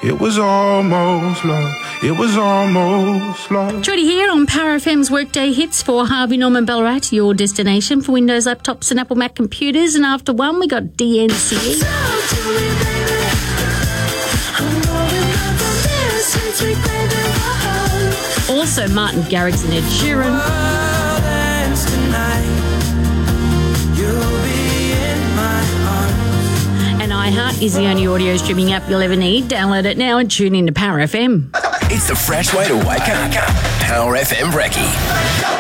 It was almost love. It was almost love. Jody here on Power FM's Workday Hits for Harvey Norman Ballarat, your destination for Windows laptops and Apple Mac computers. And after one, we got DNCE. Also Martin Garrix and Ed Sheeran. And iHeart is the only audio streaming app you'll ever need. Download it now and tune in to Power FM. It's the fresh way to wake up. Power FM Brekkie.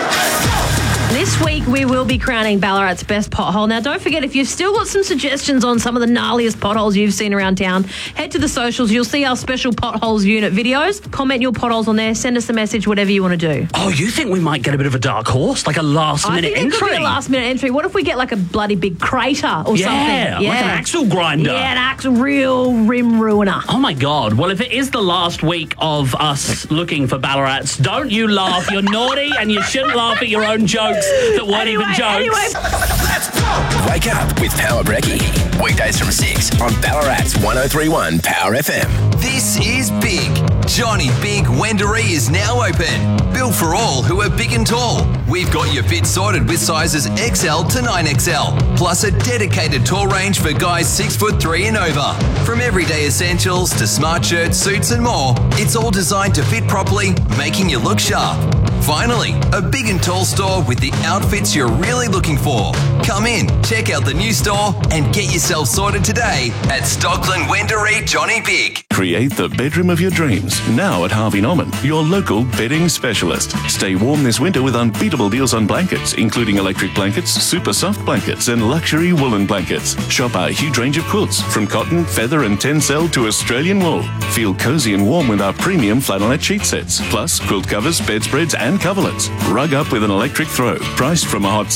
This week we will be crowning Ballarat's best pothole. Now don't forget, if you've still got some suggestions on some of the gnarliest potholes you've seen around town, head to the socials. You'll see our special potholes unit videos. Comment your potholes on there. Send us a message, whatever you want to do. Oh, you think we might get a bit of a dark horse? Like a last-minute entry? I think it could be a last-minute entry. What if we get like a bloody big crater or something? Yeah, like an axle grinder. Yeah, an axle real rim ruiner. Oh, my God. Well, if it is the last week of us looking for Ballarats, don't you laugh. You're naughty and you shouldn't laugh at your own jokes that weren't even jokes. Let's go. Wake up with Power Brekkie. Weekdays from 6 on Ballarat's 103.1 Power FM. This is big. Johnny Big Wendouree is now open. Built for all who are big and tall. We've got your fit sorted with sizes XL to 9XL. Plus a dedicated tall range for guys 6'3" and over. From everyday essentials to smart shirts, suits and more, it's all designed to fit properly, making you look sharp. Finally, a big and tall store with the outfits you're really looking for. Come in, check out the new store and get yourself sorted today at Stockland Wendouree Johnny Big. Create the bedroom of your dreams now at Harvey Norman, your local bedding specialist. Stay warm this winter with unbeatable deals on blankets, including electric blankets, super soft blankets and luxury woolen blankets. Shop our huge range of quilts from cotton, feather and tencel to Australian wool. Feel cozy and warm with our premium flannelette sheet sets, plus quilt covers, bedspreads and coverlets. Rug up with an electric throw, priced from a hot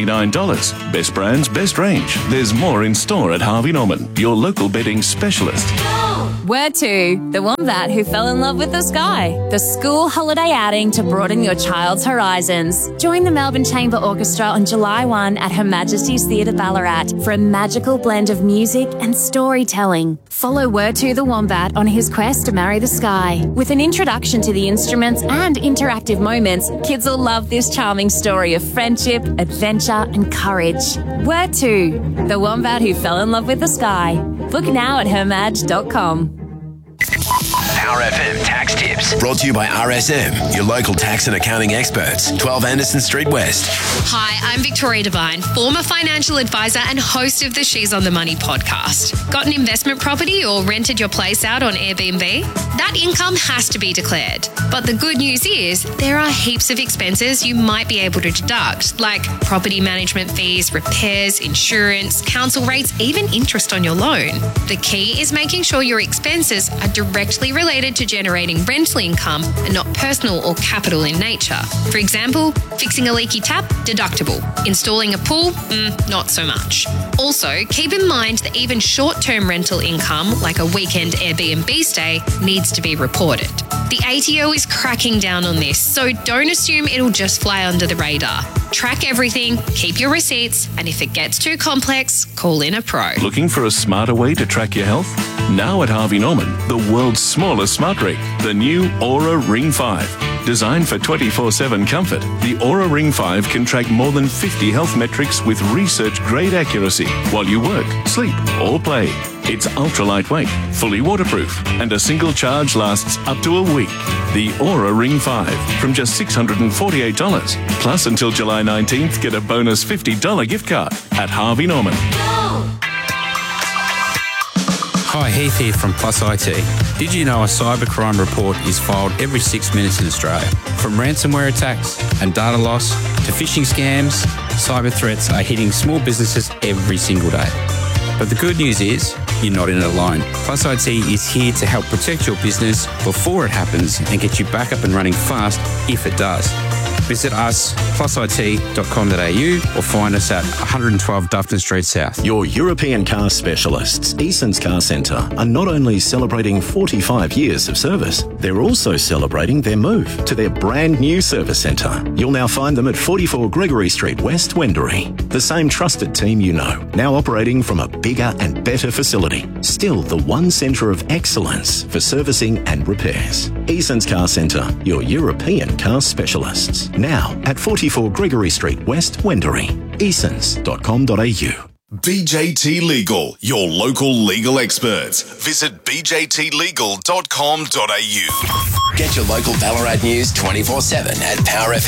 $79. Best brands, best range. There's more in store at Harvey Norman, your local bedding specialist. Where to? The Wombat Who Fell in Love with the Sky. The school holiday outing to broaden your child's horizons. Join the Melbourne Chamber Orchestra on July 1 at Her Majesty's Theatre Ballarat for a magical blend of music and storytelling. Follow Where to the Wombat on his quest to marry the sky. With an introduction to the instruments and interactive moments, kids will love this charming story of friendship, adventure and courage. Where to? The Wombat Who Fell in Love with the Sky. Book now at hermag.com. Power FM Tax Tips. Brought to you by RSM, your local tax and accounting experts. 12 Anderson Street West. Hi, I'm Victoria Devine, former financial advisor and host of the She's on the Money podcast. Got an investment property or rented your place out on Airbnb? That income has to be declared. But the good news is there are heaps of expenses you might be able to deduct, like property management fees, repairs, insurance, council rates, even interest on your loan. The key is making sure your expenses are directly related to generating rental income and not personal or capital in nature. For example, fixing a leaky tap, deductible. Installing a pool, not so much. Also, keep in mind that even short-term rental income, like a weekend Airbnb stay, needs to be reported. The ATO is cracking down on this, so don't assume it'll just fly under the radar. Track everything, keep your receipts, and if it gets too complex, call in a pro. Looking for a smarter way to track your health? Now at Harvey Norman, the world's smallest smart ring, the new Aura Ring 5. Designed for 24/7 comfort, the Aura Ring 5 can track more than 50 health metrics with research-grade accuracy while you work, sleep, or play. It's ultra-lightweight, fully waterproof, and a single charge lasts up to a week. The Aura Ring 5 from just $648. Plus, until July 19th, get a bonus $50 gift card at Harvey Norman. Hi, Heath here from Plus IT. Did you know a cybercrime report is filed every 6 minutes in Australia? From ransomware attacks and data loss to phishing scams, cyber threats are hitting small businesses every single day. But the good news is, you're not in it alone. Plus IT is here to help protect your business before it happens and get you back up and running fast if it does. Visit us, plusit.com.au, or find us at 112 Dufton Street South. Your European car specialists, Eason's Car Centre, are not only celebrating 45 years of service, they're also celebrating their move to their brand new service centre. You'll now find them at 44 Gregory Street West, Wendouree. The same trusted team you know, now operating from a bigger and better facility. Still the one centre of excellence for servicing and repairs. Eason's Car Centre, your European car specialists. Now at 44 Gregory Street West, Wendouree. Easons.com.au. BJT Legal, your local legal experts. Visit bjtlegal.com.au. Get your local Ballarat news 24/7 at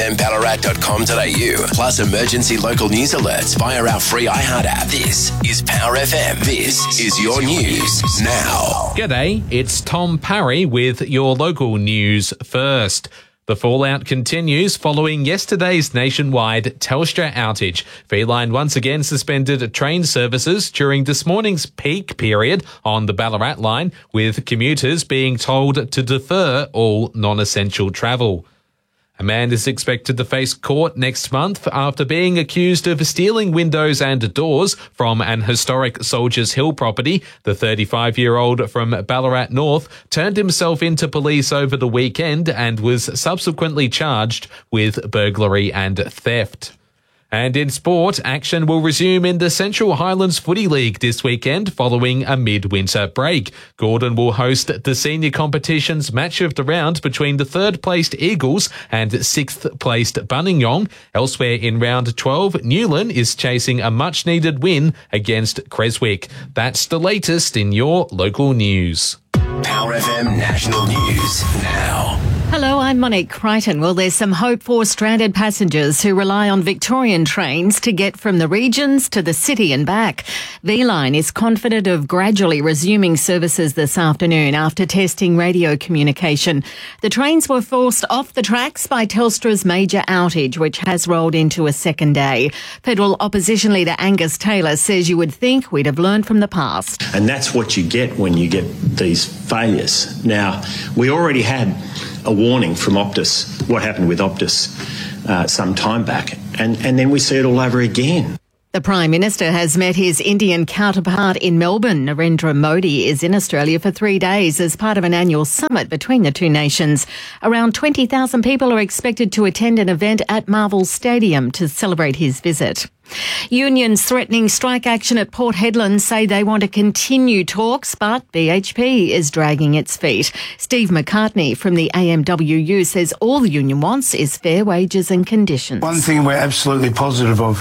powerfmballarat.com.au. Plus emergency local news alerts via our free iHeart app. This is Power FM. This is your news now. G'day, it's Tom Parry with your local news first. The fallout continues following yesterday's nationwide Telstra outage. Feline once again suspended train services during this morning's peak period on the Ballarat line, with commuters being told to defer all non-essential travel. A man is expected to face court next month after being accused of stealing windows and doors from an historic Soldiers Hill property. The 35-year-old from Ballarat North turned himself into police over the weekend and was subsequently charged with burglary and theft. And in sport, action will resume in the Central Highlands Footy League this weekend following a mid-winter break. Gordon will host the senior competition's match of the round between the third-placed Eagles and sixth-placed Buninyong. Elsewhere in round 12, Newland is chasing a much-needed win against Creswick. That's the latest in your local news. Power FM National News now. Hello, I'm Monique Crichton. Well, there's some hope for stranded passengers who rely on Victorian trains to get from the regions to the city and back. V-Line is confident of gradually resuming services this afternoon after testing radio communication. The trains were forced off the tracks by Telstra's major outage, which has rolled into a second day. Federal opposition leader Angus Taylor says you would think we'd have learned from the past. And that's what you get when you get these failures. Now, we already had a warning from Optus, what happened with Optus some time back, and then we see it all over again. The Prime Minister has met his Indian counterpart in Melbourne. Narendra Modi is in Australia for 3 days as part of an annual summit between the two nations. Around 20,000 people are expected to attend an event at Marvel Stadium to celebrate his visit. Unions threatening strike action at Port Hedland say they want to continue talks, but BHP is dragging its feet. Steve McCartney from the AMWU says all the union wants is fair wages and conditions. One thing we're absolutely positive of,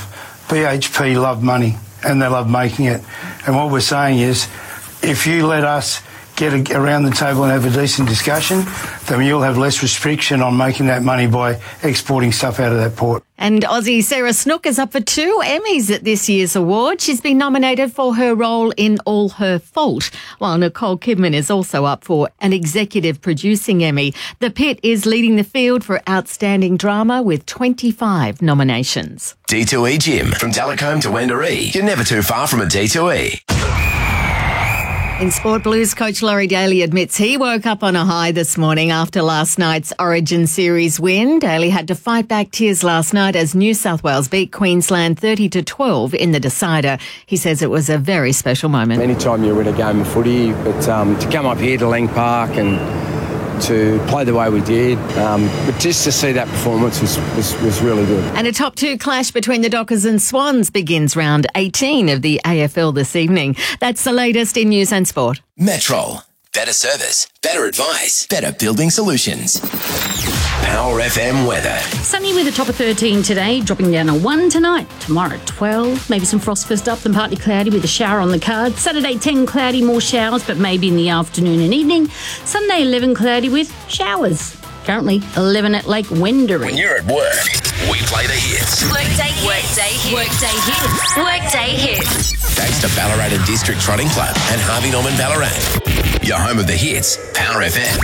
BHP love money and they love making it. And what we're saying is, if you let us get around the table and have a decent discussion, then you'll have less restriction on making that money by exporting stuff out of that port. And Aussie Sarah Snook is up for 2 Emmys at this year's award. She's been nominated for her role in All Her Fault, while Nicole Kidman is also up for an executive producing Emmy. The Pit is leading the field for outstanding drama with 25 nominations. D2E Gym. From Delacombe to Wendouree. You're never too far from a D2E. In Sport Blues, coach Laurie Daly admits he woke up on a high this morning after last night's Origin Series win. Daly had to fight back tears last night as New South Wales beat Queensland 30-12 in the decider. He says it was a very special moment. Anytime you win a game of footy, but to come up here to Lang Park and to play the way we did, but just to see that performance was really good. And a top 2 clash between the Dockers and Swans begins round 18 of the AFL this evening. That's the latest in news and sport. Metrol. Better service, better advice, better building solutions. Power FM weather. Sunny with a top of 13 today, dropping down a 1 tonight. Tomorrow 12, maybe some frost first up, then partly cloudy with a shower on the cards. Saturday 10 cloudy, more showers, but maybe in the afternoon and evening. Sunday 11 cloudy with showers. Currently 11 at Lake Wendouree. When you're at work, we play the hits. Workday hits. Workday hits. Workday hits. Thanks to Ballarat and District Trotting Club and Harvey Norman Ballarat. Your home of the hits, Power FM.